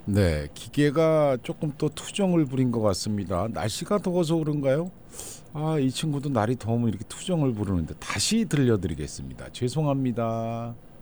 네, 기계가 조금 또 투정을 부린 것 같습니다. 날씨가 더워서 그런가요? 이 친구도 날이 더우면 이렇게 투정을 부르는데 다시 들려드리겠습니다. 죄송합니다.